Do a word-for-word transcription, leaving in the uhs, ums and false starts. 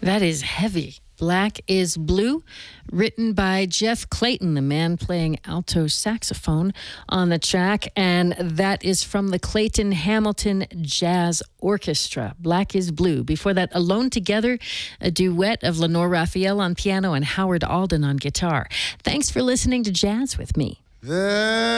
That is heavy. Black is Blue, written by Jeff Clayton, the man playing alto saxophone on the track. And that is from the Clayton Hamilton Jazz Orchestra. Black is Blue. Before that, Alone Together, a duet of Lenore Raphael on piano and Howard Alden on guitar. Thanks for listening to Jazz with me. There